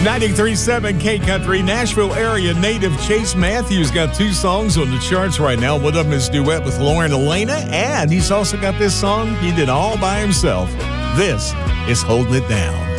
93.7 K Country, Nashville area native Chase Matthews got 2 songs on the charts right now. One of them is duet with Lauren Elena, and he's also got this song he did all by himself. This is Holding It Down.